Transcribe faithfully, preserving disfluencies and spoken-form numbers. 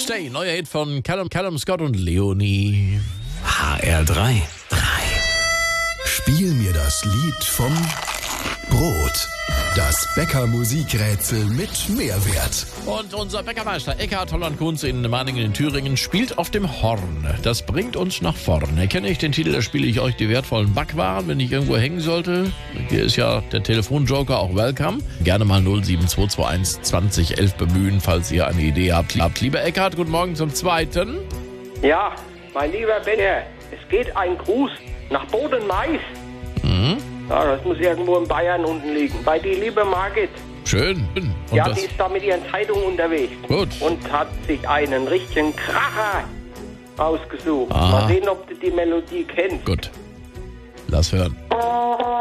Stay, neuer Hit von Callum, Callum Scott und Leonie. H R drei. Spiel mir das Lied vom Brot. Das Bäcker-Musikrätsel mit Mehrwert. Und unser Bäckermeister Eckhard Holland-Kunz in Mahningen in Thüringen spielt auf dem Horn. Das bringt uns nach vorne. Kenne ich den Titel, da spiele ich euch die wertvollen Backwaren, wenn ich irgendwo hängen sollte. Hier ist ja der Telefonjoker auch welcome. Gerne mal null sieben zwei zwei eins zwanzig elf bemühen, falls ihr eine Idee habt. Lieber Eckhard, guten Morgen zum Zweiten. Ja, mein lieber Benner, es geht ein Gruß nach Boden-Mais. Mhm. Ja, das muss irgendwo in Bayern unten liegen. Bei die liebe Margit. Schön. Und ja, das? Die ist da mit ihren Zeitungen unterwegs. Gut. Und hat sich einen richtigen Kracher ausgesucht. Aha. Mal sehen, ob du die Melodie kennst. Gut. Lass hören.